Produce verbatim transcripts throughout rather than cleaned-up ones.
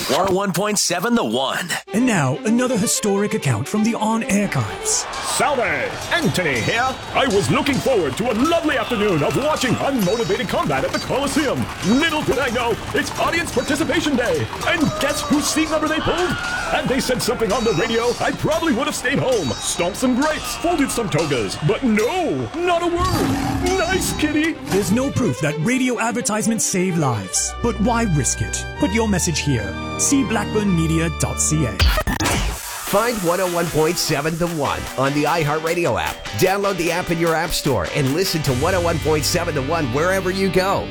one oh one point seven The One. And now, another historic account from the On Archives. Salve! Anthony here. I was looking forward to a lovely afternoon of watching unmotivated combat at the Coliseum. Little did I know, it's Audience Participation Day. And guess whose seat number they pulled? Had they said something on the radio, I probably would have stayed home, stomped some grapes, folded some togas. But no, not a word. Nice, kitty. There's no proof that radio advertisements save lives. But why risk it? Put your message here. See blackburn media dot c a. Find one oh one point seven The One on the iHeartRadio app. Download the app in your app store and listen to one oh one point seven The One wherever you go.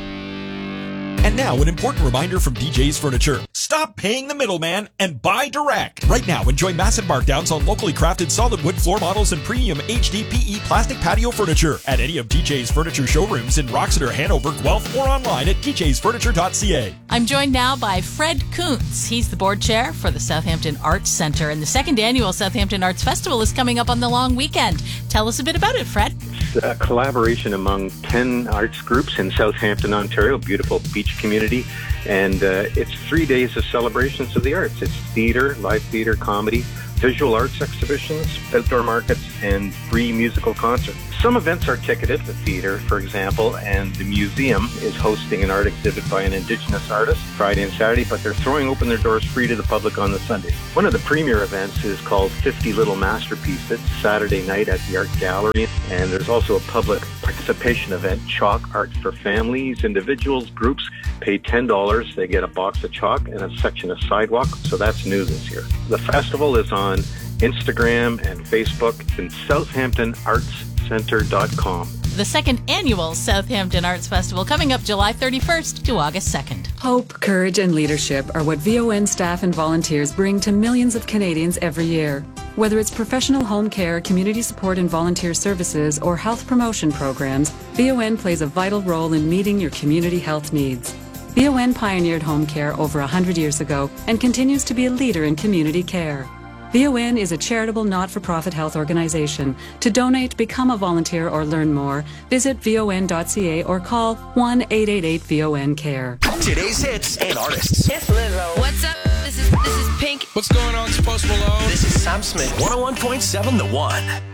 And now, an important reminder from D J's Furniture. Stop paying the middleman and buy direct. Right now, enjoy massive markdowns on locally crafted solid wood floor models and premium H D P E plastic patio furniture at any of D J's Furniture showrooms in Roxeter, Hanover, Guelph, or online at d j's furniture dot c a. I'm joined now by Fred Kuntz. He's the board chair for the Southampton Arts Centre, and the second annual Southampton Arts Festival is coming up on the long weekend. Tell us a bit about it, Fred. It's a collaboration among ten arts groups in Southampton, Ontario, beautiful beach community, and uh, it's three days of celebrations of the arts. It's theater, live theater, comedy, visual arts exhibitions, outdoor markets, and free musical concerts. Some events are ticketed, the theater, for example, and the museum is hosting an art exhibit by an Indigenous artist Friday and Saturday, but they're throwing open their doors free to the public on the Sunday. One of the premier events is called fifty Little Masterpieces, Saturday night at the Art Gallery, and there's also a public participation event, Chalk Art for Families. Individuals, groups pay ten dollars. They get a box of chalk and a section of sidewalk, so that's new this year. The festival is on Instagram and Facebook and southampton arts center dot com. The second annual Southampton Arts Festival coming up July thirty-first to August second. Hope, courage, and leadership are what V O N staff and volunteers bring to millions of Canadians every year. Whether it's professional home care, community support and volunteer services, or health promotion programs, V O N plays a vital role in meeting your community health needs. V O N pioneered home care over one hundred years ago and continues to be a leader in community care. V O N is a charitable not-for-profit health organization. To donate, become a volunteer, or learn more, visit V O N dot c a or call one eight eight eight V O N care. Today's hits and artists. It's Lizzo. What's up? This is this is Pink. What's going on? It's Post Malone. This is Sam Smith. one oh one point seven The One.